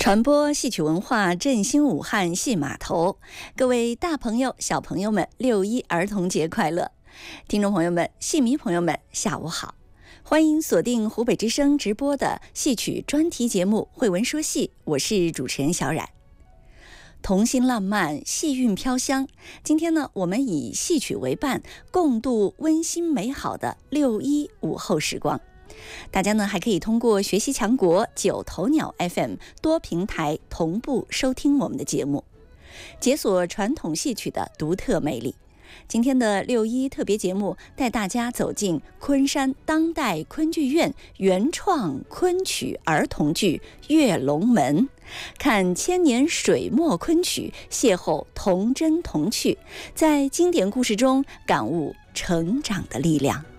传播戏曲文化，振兴武汉戏码头。各位大朋友、小朋友们，6·1儿童节快乐！听众朋友们、戏迷朋友们，下午好！欢迎锁定湖北之声直播的戏曲专题节目《慧文说戏》，我是主持人小冉。童心浪漫，戏韵飘香。今天呢，我们以戏曲为伴，共度温馨美好的6·1午后时光。大家呢还可以通过学习强国、9头鸟 FM 多平台同步收听我们的节目，解锁传统戏曲的独特魅力。今天的6·1特别节目带大家走进昆山当代昆剧院原创昆曲儿童剧《跃龙门》，看千年水墨昆曲邂逅童真童趣，在经典故事中感悟成长的力量。